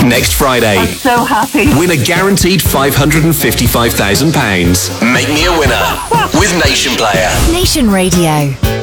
Next Friday. I'm so happy. Win a guaranteed £555,000. Make me a winner with Nation Player. Nation Radio.